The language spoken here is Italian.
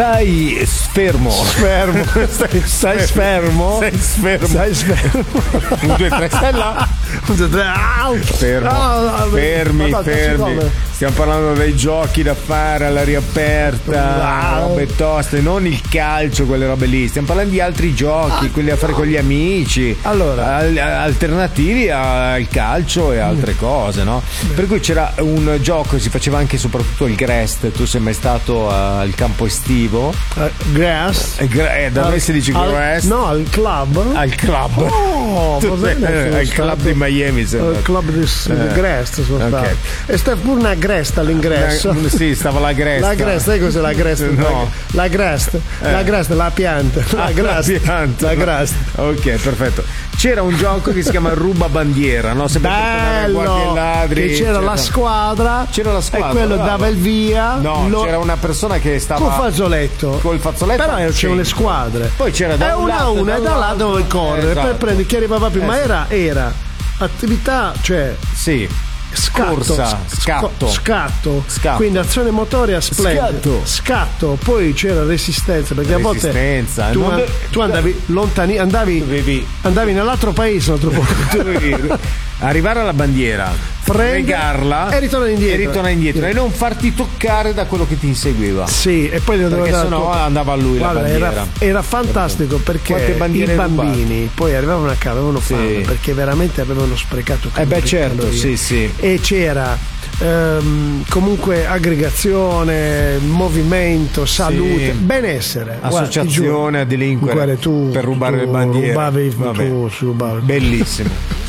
Stai fermo. Stai fermo. 1, 2, 3, stai là. Fermi. Stiamo parlando dei giochi da fare all'aria aperta, robe toste, non il calcio, quelle robe lì. Stiamo parlando di altri giochi, quelli da fare con gli amici, allora, alternativi al calcio e altre cose, no? Per cui c'era un gioco, si faceva anche soprattutto il Grest. Tu sei mai stato al campo estivo? Grass? Da me si dice Grest. No, al club. Al club. Al club di Miami. Al club di Grest sono stato. E sta pure una Grest all'ingresso. Sì, stava la Grest. La Grest, sai cos'è la Grest? No. La Grest, la pianta. La Grest. Ok, perfetto. C'era un gioco che si chiama Ruba Bandiera, no? Bello, ladri, che c'era la squadra. C'era la squadra. E quello dava il via. No, c'era una persona che stava col fazzoletto. Però c'erano le squadre. Poi c'era da un lato, una e da là dovevi correre per prendere chi arrivava prima. Era attività, cioè scatto, quindi azione motoria splendida, scatto, poi c'era resistenza, perché a volte tu andavi lontani, andavi nell'altro paese, dovevi arrivare alla bandiera, fregarla e ritornare indietro e non farti toccare da quello che ti inseguiva. Sì, e poi perché sennò andava a lui. Guarda, la bandiera era fantastico, perché i bambini poi arrivavano a casa, avevano fame, perché veramente avevano sprecato certo, sì. E c'era comunque aggregazione, movimento, salute, benessere, associazione a delinquere per rubare le bandiere. Rubavi. Bellissimo.